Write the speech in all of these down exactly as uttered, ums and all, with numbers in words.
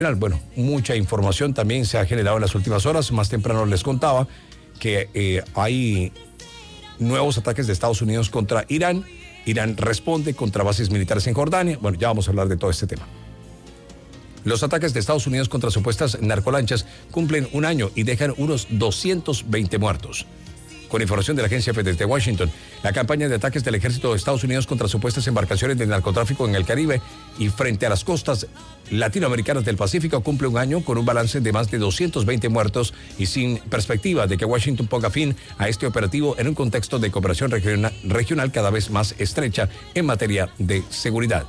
Bueno, mucha información también se ha generado en las últimas horas. Más temprano les contaba que eh, hay nuevos ataques de Estados Unidos contra Irán. Irán responde contra bases militares en Jordania. Bueno, ya vamos a hablar de todo este tema. Los ataques de Estados Unidos contra supuestas narcolanchas cumplen un año y dejan unos doscientos veinte muertos. Con información de la agencia F desde Washington, la campaña de ataques del ejército de Estados Unidos contra supuestas embarcaciones de narcotráfico en el Caribe y frente a las costas latinoamericanas del Pacífico cumple un año con un balance de más de doscientos veinte muertos y sin perspectiva de que Washington ponga fin a este operativo en un contexto de cooperación regional, regional cada vez más estrecha en materia de seguridad.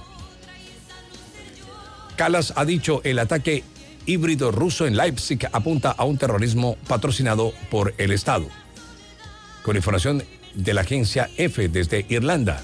Kallas ha dicho el ataque híbrido ruso en Leipzig apunta a un terrorismo patrocinado por el Estado. Con información de la agencia F desde Irlanda,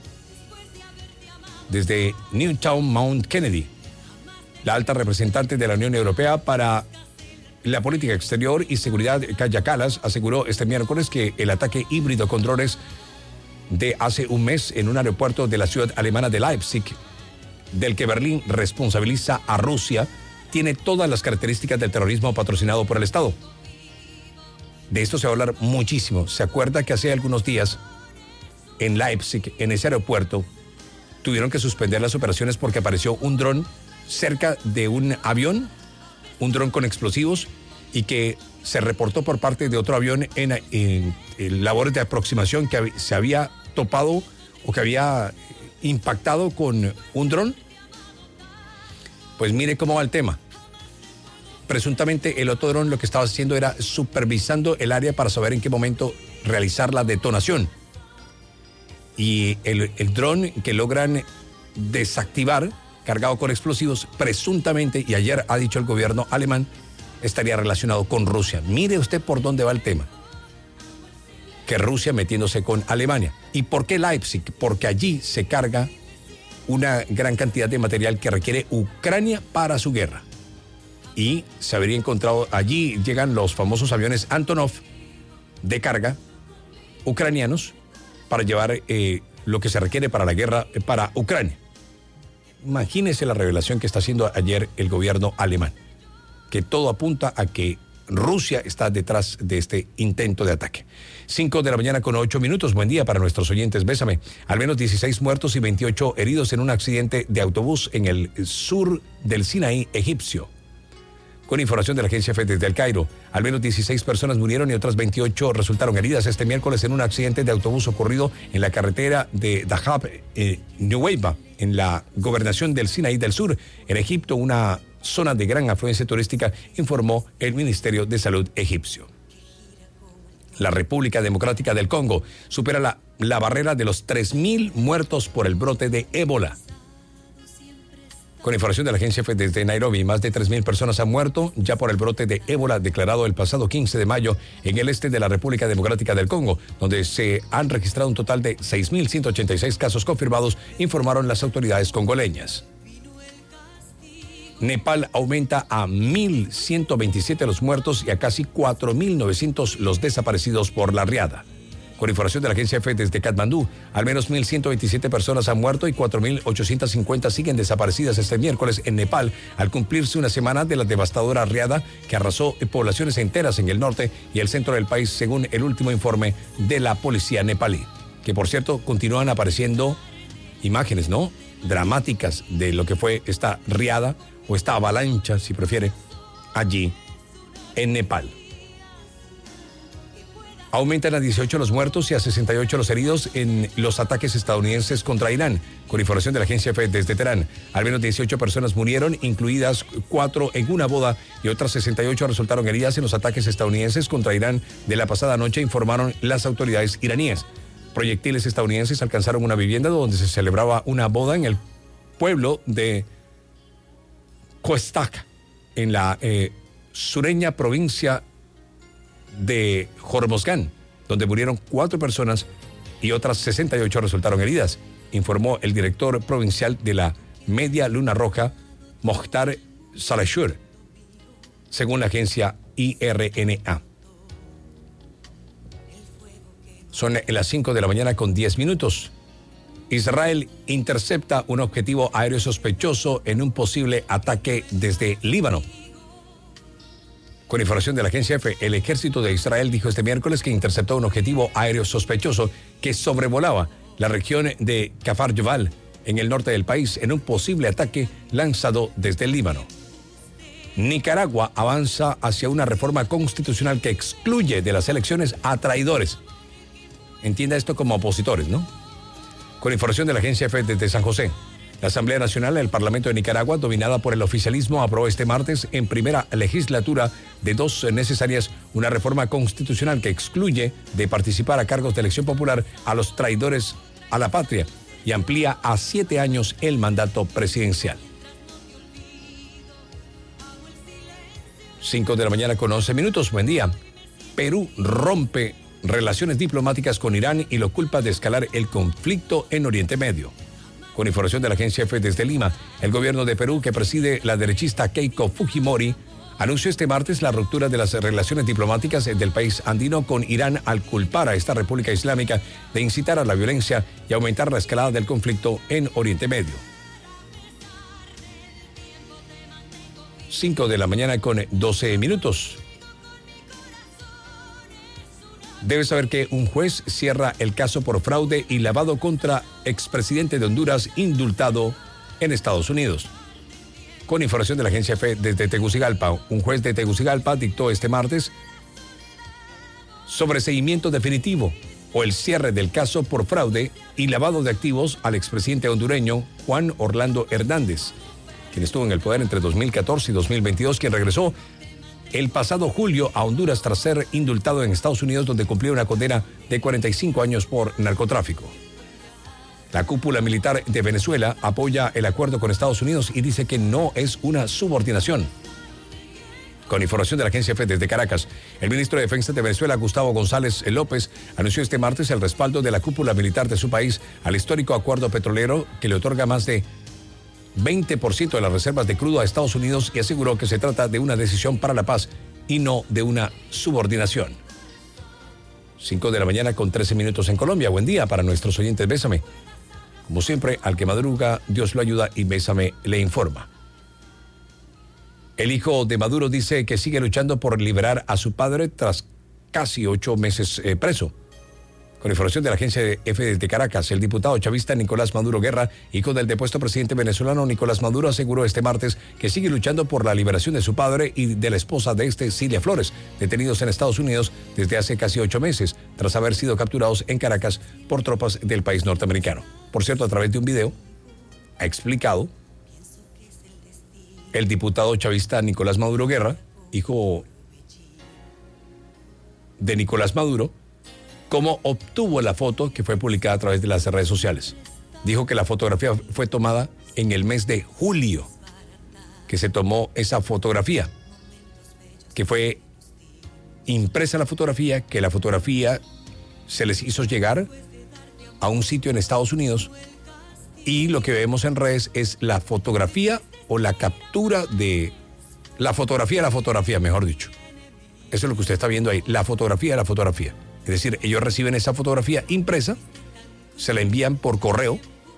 desde Newtown Mount Kennedy, la alta representante de la Unión Europea para la política exterior y seguridad, Kaja Kallas, aseguró este miércoles que el ataque híbrido con drones de hace un mes en un aeropuerto de la ciudad alemana de Leipzig, del que Berlín responsabiliza a Rusia, tiene todas las características del terrorismo patrocinado por el Estado. De esto se va a hablar muchísimo. ¿Se acuerda que hace algunos días en Leipzig, en ese aeropuerto, tuvieron que suspender las operaciones porque apareció un dron cerca de un avión, un dron con explosivos, y que se reportó por parte de otro avión en, en, en labores de aproximación que se había topado o que había impactado con un dron? Pues mire cómo va el tema. Presuntamente el otro dron lo que estaba haciendo era supervisando el área para saber en qué momento realizar la detonación. Y el, el dron que logran desactivar, cargado con explosivos, presuntamente, y ayer ha dicho el gobierno alemán, estaría relacionado con Rusia. Mire usted por dónde va el tema. Que Rusia metiéndose con Alemania. ¿Y por qué Leipzig? Porque allí se carga una gran cantidad de material que requiere Ucrania para su guerra. Y se habría encontrado, allí llegan los famosos aviones Antonov de carga ucranianos para llevar eh, lo que se requiere para la guerra eh, para Ucrania. Imagínese la revelación que está haciendo ayer el gobierno alemán, que todo apunta a que Rusia está detrás de este intento de ataque. Cinco de la mañana con ocho minutos. Buen día para nuestros oyentes. Bésame. Al menos dieciséis muertos y veintiocho heridos en un accidente de autobús en el sur del Sinaí egipcio. Con información de la agencia F desde El Cairo, al menos dieciséis personas murieron y otras veintiocho resultaron heridas este miércoles en un accidente de autobús ocurrido en la carretera de Dahab, eh, Nuweiba, en la gobernación del Sinaí del Sur, en Egipto, una zona de gran afluencia turística, informó el Ministerio de Salud egipcio. La República Democrática del Congo supera la, la barrera de los tres mil muertos por el brote de ébola. Con información de la agencia F desde Nairobi, más de tres mil personas han muerto ya por el brote de ébola declarado el pasado quince de mayo en el este de la República Democrática del Congo, donde se han registrado un total de seis mil ciento ochenta y seis casos confirmados, informaron las autoridades congoleñas. Nepal aumenta a mil ciento veintisiete los muertos y a casi cuatro mil novecientos los desaparecidos por la riada. Con información de la agencia F desde Katmandú, al menos mil ciento veintisiete personas han muerto y cuatro mil ochocientos cincuenta siguen desaparecidas este miércoles en Nepal, al cumplirse una semana de la devastadora riada que arrasó poblaciones enteras en el norte y el centro del país, según el último informe de la policía nepalí. Que, por cierto, continúan apareciendo imágenes, ¿no?, dramáticas de lo que fue esta riada o esta avalancha, si prefiere, allí en Nepal. Aumentan a dieciocho los muertos y a sesenta y ocho los heridos en los ataques estadounidenses contra Irán. Con información de la agencia F desde Teherán, al menos dieciocho personas murieron, incluidas cuatro en una boda, y otras sesenta y ocho resultaron heridas en los ataques estadounidenses contra Irán de la pasada noche, informaron las autoridades iraníes. Proyectiles estadounidenses alcanzaron una vivienda donde se celebraba una boda en el pueblo de Khoestak, en la eh, sureña provincia de Hormozgan, donde murieron cuatro personas y otras sesenta y ocho resultaron heridas, informó el director provincial de la Media Luna Roja, Mohtar Salashur, según la agencia I R N A. Son las cinco de la mañana con diez minutos. Israel intercepta un objetivo aéreo sospechoso en un posible ataque desde Líbano. Con información de la agencia EFE, el ejército de Israel dijo este miércoles que interceptó un objetivo aéreo sospechoso que sobrevolaba la región de Kfar Yuval, en el norte del país, en un posible ataque lanzado desde el Líbano. Nicaragua avanza hacia una reforma constitucional que excluye de las elecciones a traidores. Entienda esto como opositores, ¿no? Con información de la agencia EFE desde San José, la Asamblea Nacional del Parlamento de Nicaragua, dominada por el oficialismo, aprobó este martes en primera legislatura de dos necesarias una reforma constitucional que excluye de participar a cargos de elección popular a los traidores a la patria y amplía a siete años el mandato presidencial. Cinco de la mañana con once minutos. Buen día. Perú rompe relaciones diplomáticas con Irán y lo culpa de escalar el conflicto en Oriente Medio. Con información de la agencia EFE desde Lima, el gobierno de Perú, que preside la derechista Keiko Fujimori, anunció este martes la ruptura de las relaciones diplomáticas del país andino con Irán al culpar a esta República Islámica de incitar a la violencia y aumentar la escalada del conflicto en Oriente Medio. Cinco de la mañana con doce minutos. Debe saber que un juez cierra el caso por fraude y lavado contra expresidente de Honduras indultado en Estados Unidos. Con información de la agencia EFE desde Tegucigalpa, un juez de Tegucigalpa dictó este martes sobreseimiento definitivo o el cierre del caso por fraude y lavado de activos al expresidente hondureño Juan Orlando Hernández, quien estuvo en el poder entre dos mil catorce y dos mil veintidós, quien regresó el pasado julio a Honduras tras ser indultado en Estados Unidos, donde cumplió una condena de cuarenta y cinco años por narcotráfico. La cúpula militar de Venezuela apoya el acuerdo con Estados Unidos y dice que no es una subordinación. Con información de la agencia EFE desde Caracas, el ministro de Defensa de Venezuela, Gustavo González López, anunció este martes el respaldo de la cúpula militar de su país al histórico acuerdo petrolero que le otorga más de veinte por ciento de las reservas de crudo a Estados Unidos y aseguró que se trata de una decisión para la paz y no de una subordinación. Cinco de la mañana con trece minutos en Colombia. Buen día para nuestros oyentes. Bésame. Como siempre, al que madruga, Dios lo ayuda y Bésame le informa. El hijo de Maduro dice que sigue luchando por liberar a su padre tras casi ocho meses eh, preso. Con información de la agencia de EFE de Caracas, el diputado chavista Nicolás Maduro Guerra, hijo del depuesto presidente venezolano Nicolás Maduro, aseguró este martes que sigue luchando por la liberación de su padre y de la esposa de este, Cilia Flores, detenidos en Estados Unidos desde hace casi ocho meses, tras haber sido capturados en Caracas por tropas del país norteamericano. Por cierto, a través de un video, ha explicado el diputado chavista Nicolás Maduro Guerra, hijo de Nicolás Maduro, cómo obtuvo la foto que fue publicada a través de las redes sociales. Dijo que la fotografía fue tomada en el mes de julio, que se tomó esa fotografía, que fue impresa la fotografía, que la fotografía se les hizo llegar a un sitio en Estados Unidos y lo que vemos en redes es la fotografía o la captura de la fotografía, la fotografía, mejor dicho. Eso es lo que usted está viendo ahí, la fotografía, la fotografía. Es decir, ellos reciben esa fotografía impresa, se la envían por correo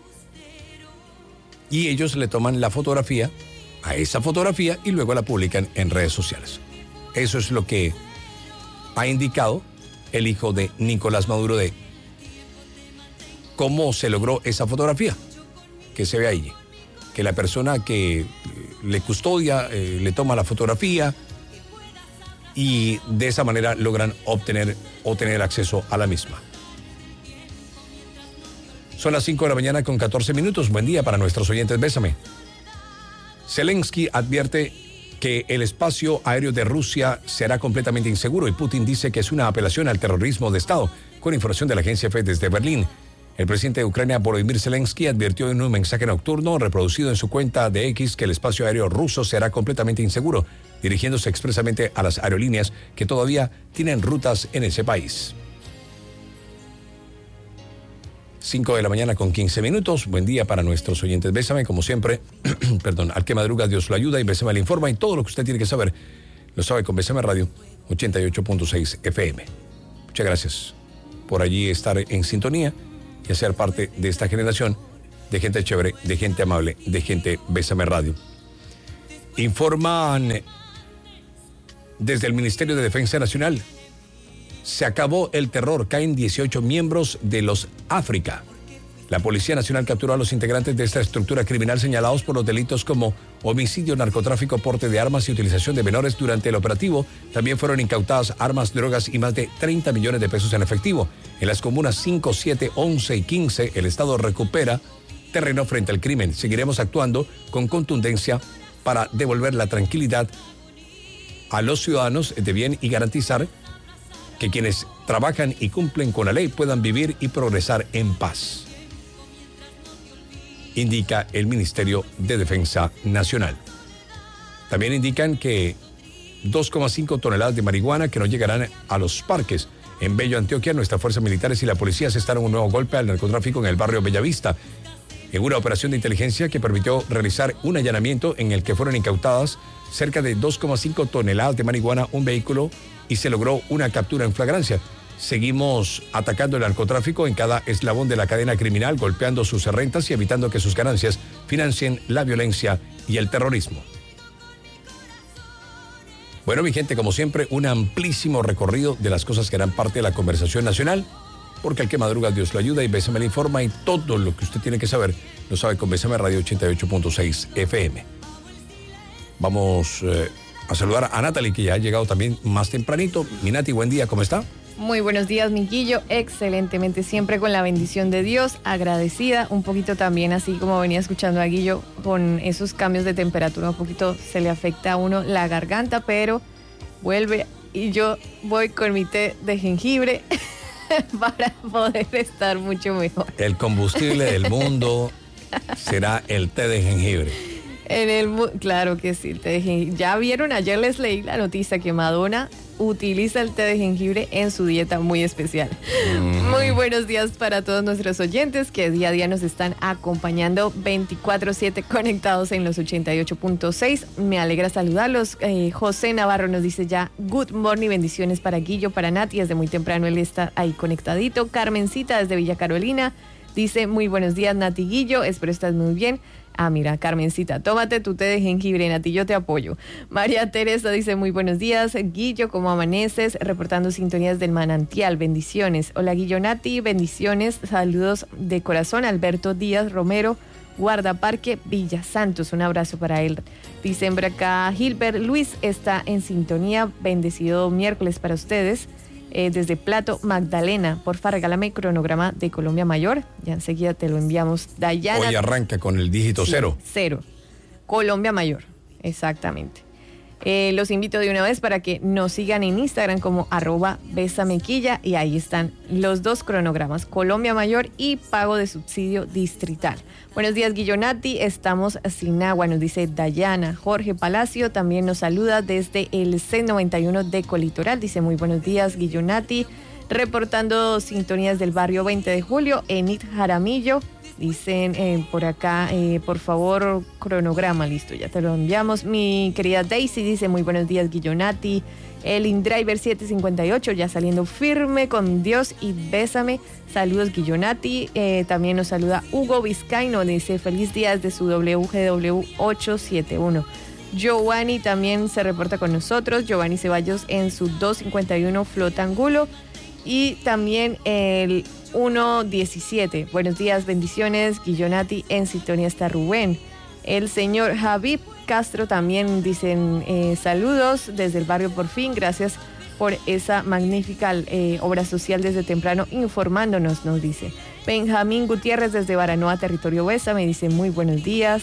y ellos le toman la fotografía a esa fotografía y luego la publican en redes sociales. Eso es lo que ha indicado el hijo de Nicolás Maduro de cómo se logró esa fotografía que se ve ahí. Que la persona que le custodia eh, le toma la fotografía y de esa manera logran obtener o tener acceso a la misma. Son las cinco de la mañana con catorce minutos. Buen día para nuestros oyentes. Bésame. Zelensky advierte que el espacio aéreo de Rusia será completamente inseguro y Putin dice que es una apelación al terrorismo de Estado. Con información de la agencia EFE desde Berlín, el presidente de Ucrania, Volodymyr Zelensky, advirtió en un mensaje nocturno reproducido en su cuenta de X que el espacio aéreo ruso será completamente inseguro, dirigiéndose expresamente a las aerolíneas que todavía tienen rutas en ese país. cinco de la mañana con quince minutos. Buen día para nuestros oyentes. Bésame, como siempre, perdón, al que madruga Dios lo ayuda y Bésame le informa y todo lo que usted tiene que saber lo sabe con Bésame Radio ochenta y ocho punto seis F M. Muchas gracias por allí estar en sintonía y a ser parte de esta generación de gente chévere, de gente amable, de gente Bésame Radio. Informan desde el Ministerio de Defensa Nacional. Se acabó el terror, caen dieciocho miembros de los África. La Policía Nacional capturó a los integrantes de esta estructura criminal señalados por los delitos como homicidio, narcotráfico, porte de armas y utilización de menores. Durante el operativo también fueron incautadas armas, drogas y más de treinta millones de pesos en efectivo. En las comunas cinco, siete, once y quince, el Estado recupera terreno frente al crimen. Seguiremos actuando con contundencia para devolver la tranquilidad a los ciudadanos de bien y garantizar que quienes trabajan y cumplen con la ley puedan vivir y progresar en paz, indica el Ministerio de Defensa Nacional. También indican que dos coma cinco toneladas de marihuana que no llegarán a los parques. En Bello, Antioquia, nuestras fuerzas militares y la policía asestaron un nuevo golpe al narcotráfico en el barrio Bellavista, en una operación de inteligencia que permitió realizar un allanamiento en el que fueron incautadas cerca de dos coma cinco toneladas de marihuana, un vehículo, y se logró una captura en flagrancia. Seguimos atacando el narcotráfico en cada eslabón de la cadena criminal, golpeando sus rentas y evitando que sus ganancias financien la violencia y el terrorismo. Bueno, mi gente, como siempre, un amplísimo recorrido de las cosas que harán parte de la conversación nacional, porque al que madruga Dios lo ayuda y Bésame le informa, y todo lo que usted tiene que saber lo sabe con Bésame Radio ochenta y ocho punto seis F M. Vamos eh, a saludar a Natalie, que ya ha llegado también más tempranito. Mi Nati, buen día, ¿cómo está? Muy buenos días, mi Guillo, excelentemente, siempre con la bendición de Dios, agradecida, un poquito también, así como venía escuchando a Guillo, con esos cambios de temperatura, un poquito se le afecta a uno la garganta, pero vuelve y yo voy con mi té de jengibre para poder estar mucho mejor. El combustible del mundo será el té de jengibre. En el, claro que sí, el té de jengibre. Ya vieron, ayer les leí la noticia que Madonna utiliza el té de jengibre en su dieta muy especial. Mm. Muy buenos días para todos nuestros oyentes que día a día nos están acompañando veinticuatro siete conectados en los ochenta y ocho punto seis. Me alegra saludarlos. Eh, José Navarro nos dice ya good morning, bendiciones para Guillo, para Nati, desde muy temprano él está ahí conectadito. Carmencita desde Villa Carolina dice muy buenos días Nati, Guillo, espero estás muy bien. Ah, mira, Carmencita, tómate tu té de jengibre, Nati, yo te apoyo. María Teresa dice, muy buenos días, Guillo, ¿cómo amaneces? Reportando sintonías del manantial, bendiciones. Hola, Guillo, Nati, bendiciones, saludos de corazón. Alberto Díaz Romero, Guardaparque, Villa Santos, un abrazo para él. Dicen por acá, Gilbert Luis está en sintonía, bendecido miércoles para ustedes. Eh, desde Plato, Magdalena, porfa, regálame el cronograma de Colombia Mayor. Ya enseguida te lo enviamos. Dayana. Hoy arranca con el dígito sí, cero. Cero. Colombia Mayor, exactamente. Eh, los invito de una vez para que nos sigan en Instagram como arroba besamequilla y ahí están los dos cronogramas, Colombia Mayor y pago de subsidio distrital. Buenos días, Guillonati, estamos sin agua, nos dice Dayana. Jorge Palacio también nos saluda desde el C noventa y uno de Colitoral, dice muy buenos días, Guillonati, reportando sintonías del barrio veinte de julio, Enid Jaramillo. Dicen eh, por acá, eh, por favor, cronograma, listo, ya te lo enviamos. Mi querida Daisy dice, muy buenos días, Guillonati. El InDriver siete cincuenta y ocho, ya saliendo firme con Dios y bésame. Saludos, Guillonati. Eh, también nos saluda Hugo Vizcaino, dice, feliz día desde su W G W ochocientos setenta y uno. Giovanni también se reporta con nosotros. Giovanni Ceballos en su doscientos cincuenta y uno Flotangulo. Y también el uno diecisiete. Buenos días, bendiciones, Guillonati, en sintonía está Rubén. El señor Javib Castro también dicen eh, saludos desde el barrio Por Fin, gracias por esa magnífica eh, obra social desde temprano informándonos, nos dice. Benjamín Gutiérrez desde Baranoa, territorio Besa, me dice muy buenos días.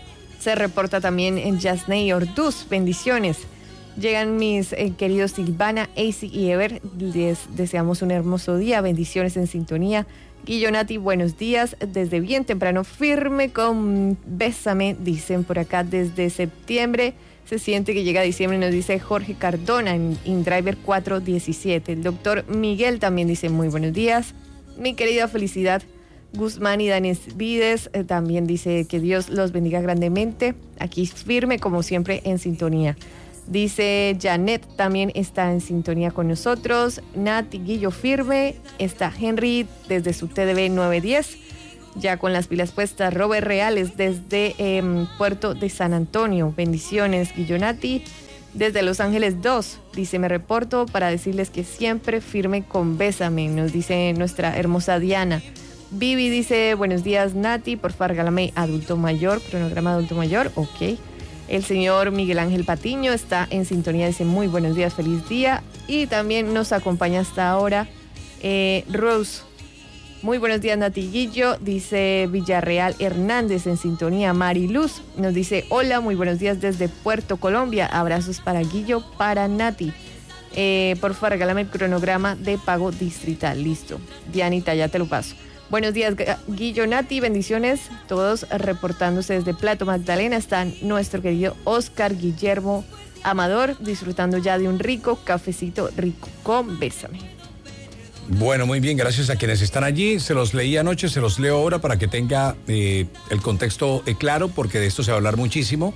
Se reporta también en Yasney Orduz, bendiciones. Llegan mis eh, queridos Silvana, Easy y Ever, les deseamos un hermoso día, bendiciones en sintonía. Guillonati, buenos días, desde bien temprano, firme con Bésame, dicen por acá desde septiembre, se siente que llega diciembre, nos dice Jorge Cardona en InDriver cuatro diecisiete. El doctor Miguel también dice muy buenos días. Mi querida Felicidad Guzmán y Danis Vides eh, también dice que Dios los bendiga grandemente, aquí firme como siempre en sintonía. Dice Janet, también está en sintonía con nosotros. Nati Guillo firme. Está Henry desde su T D V nueve diez. Ya con las pilas puestas. Robert Reales desde eh, Puerto de San Antonio. Bendiciones, Guillo Nati. Desde Los Ángeles dos. Dice, me reporto para decirles que siempre firme con Bésame. Nos dice nuestra hermosa Diana. Vivi dice, buenos días, Nati. Por favor, regálame adulto mayor. Cronograma adulto mayor. Ok. El señor Miguel Ángel Patiño está en sintonía, dice muy buenos días, feliz día. Y también nos acompaña hasta ahora eh, Rose. Muy buenos días, Nati Guillo. Dice Villarreal Hernández en sintonía. Mariluz nos dice hola, muy buenos días desde Puerto Colombia. Abrazos para Guillo, para Nati. Eh, por favor, regálame el cronograma de pago distrital. Listo. Dianita, ya te lo paso. Buenos días, Guillo, Nati, bendiciones. Todos reportándose desde Plato Magdalena. Están nuestro querido Oscar Guillermo Amador, disfrutando ya de un rico cafecito rico con Bésame. Bueno, muy bien, gracias a quienes están allí. Se los leí anoche, se los leo ahora para que tenga eh, el contexto eh, claro, porque de esto se va a hablar muchísimo.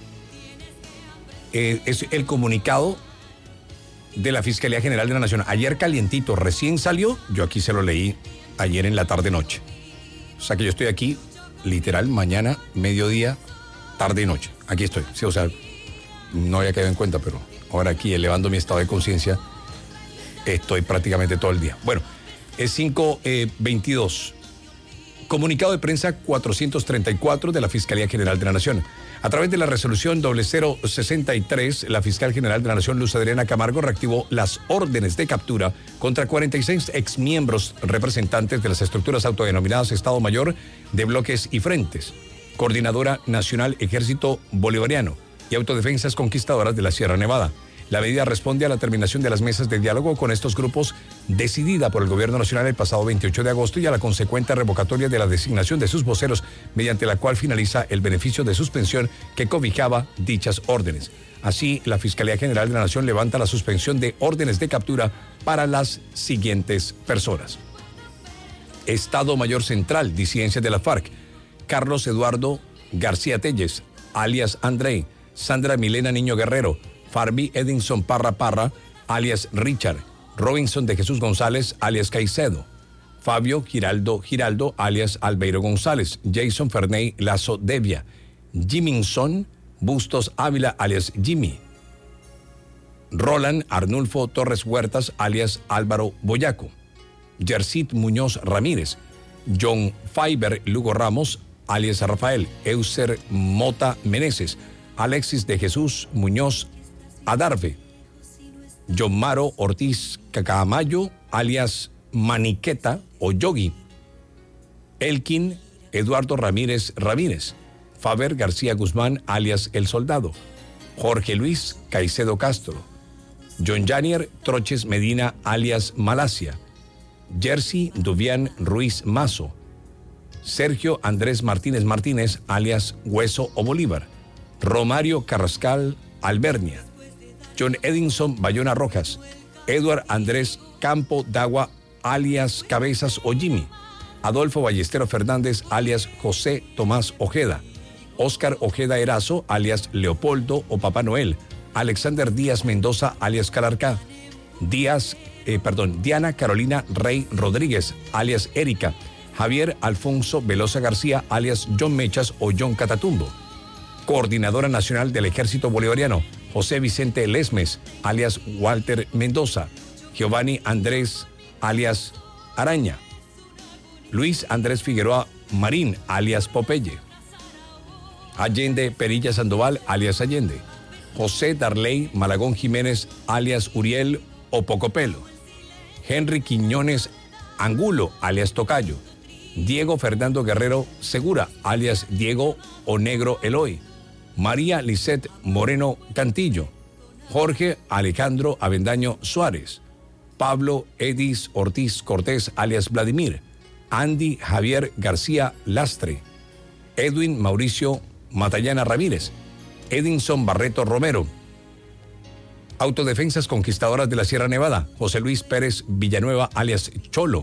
Eh, es el comunicado de la Fiscalía General de la Nación. Ayer calientito, recién salió, yo aquí se lo leí ayer en la tarde-noche. O sea que yo estoy aquí, literal, mañana, mediodía, tarde y noche. Aquí estoy. Sí, o sea, no había caído en cuenta, pero ahora aquí, elevando mi estado de conciencia, estoy prácticamente todo el día. Bueno, es cinco veintidós. Comunicado de prensa cuatrocientos treinta y cuatro de la Fiscalía General de la Nación. A través de la resolución cero cero sesenta y tres, la fiscal general de la Nación, Luz Adriana Camargo, reactivó las órdenes de captura contra cuarenta y seis exmiembros representantes de las estructuras autodenominadas Estado Mayor de bloques y frentes, Coordinadora Nacional Ejército Bolivariano y Autodefensas Conquistadoras de la Sierra Nevada. La medida responde a la terminación de las mesas de diálogo con estos grupos decidida por el Gobierno Nacional el pasado veintiocho de agosto y a la consecuente revocatoria de la designación de sus voceros, mediante la cual finaliza el beneficio de suspensión que cobijaba dichas órdenes. Así, la Fiscalía General de la Nación levanta la suspensión de órdenes de captura para las siguientes personas. Estado Mayor Central, disidencias de la FARC, Carlos Eduardo García Telles, alias Andrei, Sandra Milena Niño Guerrero, Farby Edinson Parra Parra, alias Richard, Robinson de Jesús González, alias Caicedo, Fabio Giraldo Giraldo, alias Albeiro González, Jason Ferney Lazo Devia, Jiminson Bustos Ávila, alias Jimmy, Roland Arnulfo Torres Huertas, alias Álvaro Boyaco, Yersit Muñoz Ramírez, John Fiber Lugo Ramos, alias Rafael, Euser Mota Meneses, Alexis de Jesús Muñoz Adarve, John Maro Ortiz Cacamayo, alias Maniqueta o Yogi, Elkin Eduardo Ramírez Ramírez, Faber García Guzmán, alias El Soldado, Jorge Luis Caicedo Castro, John Janier Troches Medina, alias Malasia, Jersey Duvián Ruiz Mazo, Sergio Andrés Martínez Martínez, alias Hueso o Bolívar, Romario Carrascal Albernia, John Edinson Bayona Rojas, Edward Andrés Campo Dagua, alias Cabezas o Jimmy, Adolfo Ballestero Fernández, alias José Tomás Ojeda, Óscar Ojeda Erazo, alias Leopoldo o Papá Noel, Alexander Díaz Mendoza, alias Calarcá, Díaz, eh, perdón, Diana Carolina Rey Rodríguez, alias Erika, Javier Alfonso Velosa García, alias John Mechas o John Catatumbo, Coordinadora Nacional del Ejército Bolivariano, José Vicente Lesmes, alias Walter Mendoza, Giovanni Andrés, alias Araña, Luis Andrés Figueroa Marín, alias Popeye, Allende Perilla Sandoval, alias Allende, José Darley Malagón Jiménez, alias Uriel o Pocopelo, Henry Quiñones Angulo, alias Tocayo, Diego Fernando Guerrero Segura, alias Diego o Negro Eloy, María Lisette Moreno Cantillo, Jorge Alejandro Avendaño Suárez, Pablo Edis Ortiz Cortés, alias Vladimir, Andy Javier García Lastre, Edwin Mauricio Matallana Ramírez, Edinson Barreto Romero, Autodefensas Conquistadoras de la Sierra Nevada, José Luis Pérez Villanueva, alias Cholo,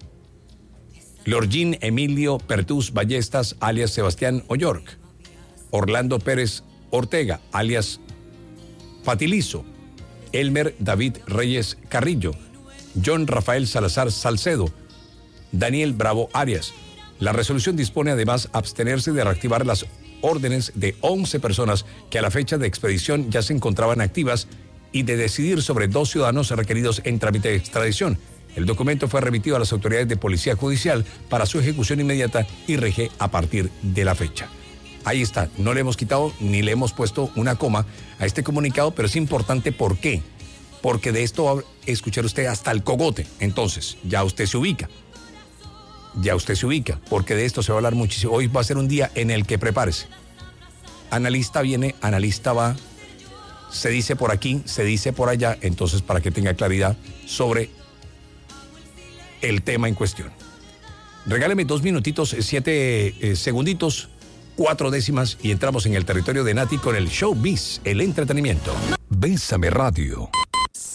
Lorgín Emilio Pertús Ballestas, alias Sebastián O'York, Orlando Pérez Ortega, alias Fatilizo, Elmer David Reyes Carrillo, John Rafael Salazar Salcedo, Daniel Bravo Arias. La resolución dispone además abstenerse de reactivar las órdenes de once personas que a la fecha de expedición ya se encontraban activas y de decidir sobre dos ciudadanos requeridos en trámite de extradición. El documento fue remitido a las autoridades de Policía Judicial para su ejecución inmediata y rige a partir de la fecha. Ahí está, no le hemos quitado ni le hemos puesto una coma a este comunicado, pero es importante. ¿Por qué? Porque de esto va a escuchar usted hasta el cogote. Entonces, ya usted se ubica. Ya usted se ubica, porque de esto se va a hablar muchísimo. Hoy va a ser un día en el que prepárese. Analista viene, analista va, se dice por aquí, se dice por allá, entonces para que tenga claridad sobre el tema en cuestión. Regáleme dos minutitos, siete eh, segunditos, cuatro décimas y entramos en el territorio de Nati con el Showbiz, el entretenimiento. Bésame Radio.